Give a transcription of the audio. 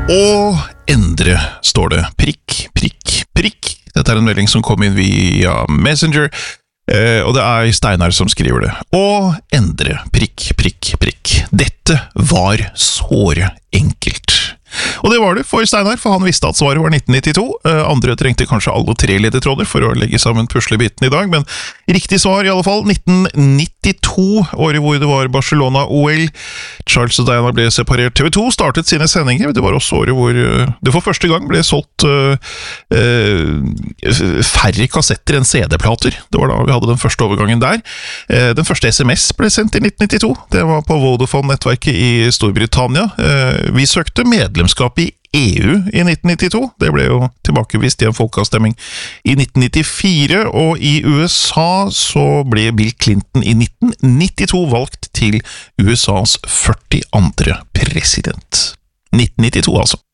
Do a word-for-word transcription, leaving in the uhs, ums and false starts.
Å endre, står det. Prikk, prikk, prikk. Dette er en melding som kom inn via Messenger, eh, og det er Steinar som skriver det. Å endre, prikk, prikk, prikk. Dette var såre enkelt. Og det var det for Steinar, for han visste at svaret var nitten nittito. Eh, andre trengte kanskje alle tre ledetråder for å legge sammen puslebiten i dag, men riktig svar i alle fall, nitten nittito, året hvor det var Barcelona-O L. Charles og Diana ble separert. T V to startet sine sendinger, det var også året hvor uh, det for første gang ble solgt uh, uh, færre kassetter enn C D-plater. Det var da vi hadde den første overgangen der. Uh, den første S M S ble sendt i nitten nittito. Det var på Vodafone-nettverket i Storbritannia. Uh, vi søkte medlemskap i E U i nitten nittito. Det ble jo tilbakevist i en folkeavstemning i nitten nittifire, og i U S A så ble Bill Clinton i nitten nittito valgt til U S As førtiandre president. nitten nittito altså.